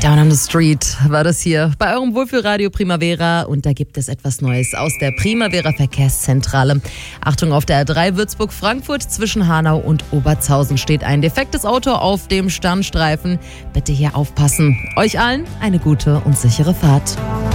Down on the Street war das hier bei eurem Wohlfühlradio Primavera und da gibt es etwas Neues aus der Primavera Verkehrszentrale. Achtung, auf der A3 Würzburg-Frankfurt zwischen Hanau und Obertshausen steht ein defektes Auto auf dem Standstreifen. Bitte hier aufpassen. Euch allen eine gute und sichere Fahrt.